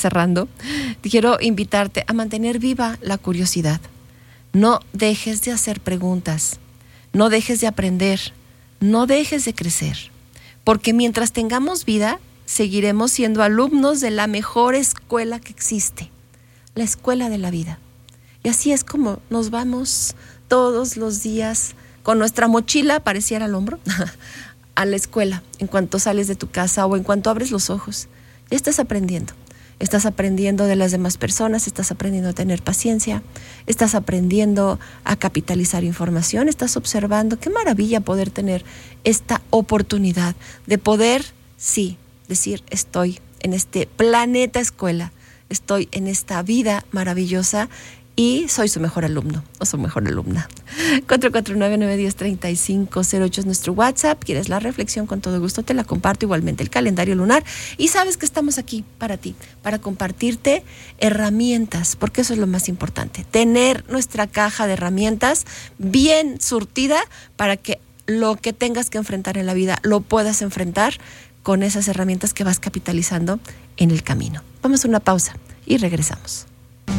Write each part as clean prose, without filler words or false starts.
cerrando, quiero invitarte a mantener viva la curiosidad. No dejes de hacer preguntas, no dejes de aprender, no dejes de crecer, porque mientras tengamos vida, seguiremos siendo alumnos de la mejor escuela que existe, la escuela de la vida. Y así es como nos vamos todos los días con nuestra mochila, pareciera al hombro, a la escuela, en cuanto sales de tu casa o en cuanto abres los ojos. Ya estás aprendiendo. Estás aprendiendo de las demás personas, estás aprendiendo a tener paciencia, estás aprendiendo a capitalizar información, estás observando. Qué maravilla poder tener esta oportunidad de poder, sí, decir, estoy en este planeta escuela, estoy en esta vida maravillosa y soy su mejor alumno o su mejor alumna. 449-910-3508 es nuestro WhatsApp. ¿Quieres la reflexión? Con todo gusto te la comparto, igualmente el calendario lunar. Y sabes que estamos aquí para ti, para compartirte herramientas, porque eso es lo más importante. Tener nuestra caja de herramientas bien surtida para que lo que tengas que enfrentar en la vida lo puedas enfrentar con esas herramientas que vas capitalizando en el camino. Vamos a una pausa y regresamos.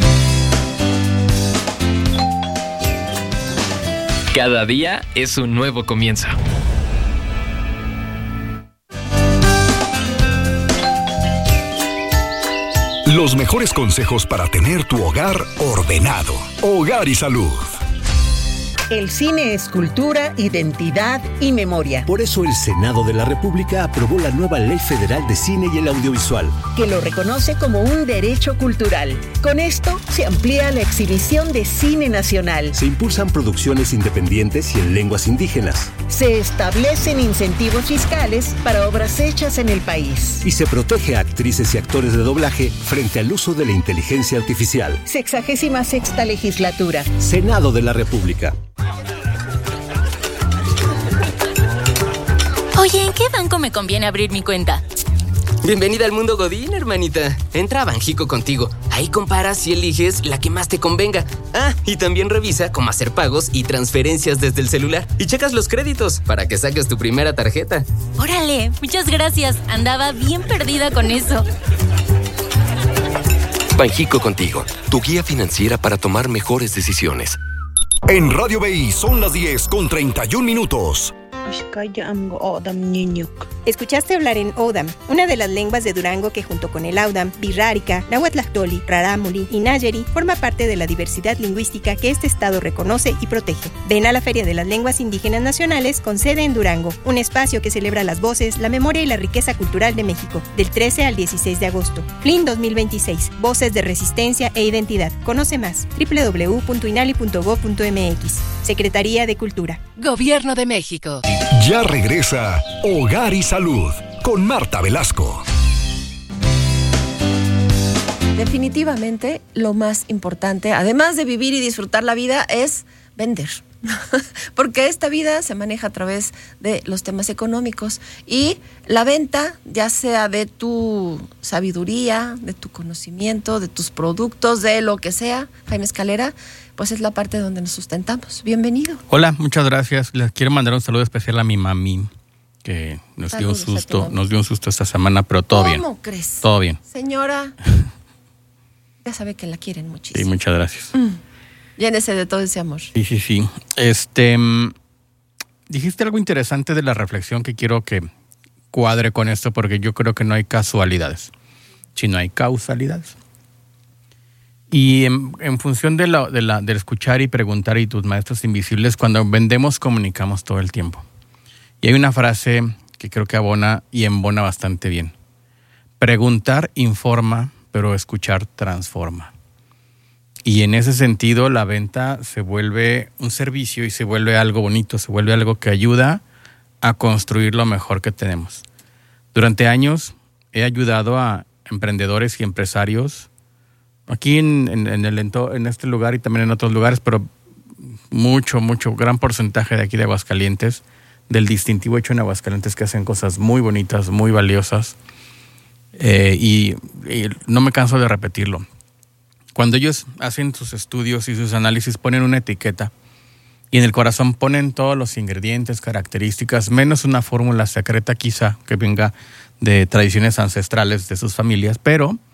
Cada día es un nuevo comienzo. Los mejores consejos para tener tu hogar ordenado. Hogar y Salud. El cine es cultura, identidad y memoria. Por eso el Senado de la República aprobó la nueva Ley Federal de Cine y el Audiovisual, que lo reconoce como un derecho cultural. Con esto se amplía la exhibición de cine nacional. Se impulsan producciones independientes y en lenguas indígenas. Se establecen incentivos fiscales para obras hechas en el país. Y se protege a actrices y actores de doblaje frente al uso de la inteligencia artificial. 66ª legislatura. Senado de la República. Oye, ¿en qué banco me conviene abrir mi cuenta? Bienvenida al mundo Godín, hermanita. Entra a Banjico Contigo. Ahí comparas y eliges la que más te convenga. Ah, y también revisa cómo hacer pagos y transferencias desde el celular. Y checas los créditos para que saques tu primera tarjeta. Órale, muchas gracias. Andaba bien perdida con eso. Banjico Contigo, tu guía financiera para tomar mejores decisiones. En Radio BI son las 10:31. Escuchaste hablar en Odam, una de las lenguas de Durango que junto con el Audam, Birrárica, Nahuatlactoli, Rarámuri y Nayeri forma parte de la diversidad lingüística que este estado reconoce y protege. Ven a la Feria de las Lenguas Indígenas Nacionales con sede en Durango, un espacio que celebra las voces, la memoria y la riqueza cultural de México, del 13 al 16 de agosto. FLIN 2026, Voces de Resistencia e Identidad. Conoce más, www.inali.gov.mx. Secretaría de Cultura. Gobierno de México. Ya regresa Hogar y Salud con Marta Velasco. Definitivamente lo más importante, además de vivir y disfrutar la vida, es vender. Porque esta vida se maneja a través de los temas económicos y la venta, ya sea de tu sabiduría, de tu conocimiento, de tus productos, de lo que sea, Jaime Escalera, pues es la parte donde nos sustentamos. Bienvenido. Hola, muchas gracias. Les quiero mandar un saludo especial a mi mami, que nos dio un susto esta semana, pero todo bien. ¿Cómo crees? Todo bien. Señora, ya sabe que la quieren muchísimo. Sí, muchas gracias. Llénese de todo ese amor. Sí. Dijiste algo interesante de la reflexión que quiero que cuadre con esto, porque yo creo que no hay casualidades, sino hay causalidades. Y en función del escuchar y preguntar y tus maestros invisibles, cuando vendemos comunicamos todo el tiempo. Y hay una frase que creo que abona y embona bastante bien. Preguntar informa, pero escuchar transforma. Y en ese sentido la venta se vuelve un servicio y se vuelve algo bonito, se vuelve algo que ayuda a construir lo mejor que tenemos. Durante años he ayudado a emprendedores y empresarios aquí en este lugar y también en otros lugares, pero gran porcentaje de aquí de Aguascalientes, del distintivo hecho en Aguascalientes, que hacen cosas muy bonitas, muy valiosas, y no me canso de repetirlo. Cuando ellos hacen sus estudios y sus análisis, ponen una etiqueta y en el corazón ponen todos los ingredientes, características, menos una fórmula secreta quizá que venga de tradiciones ancestrales de sus familias, pero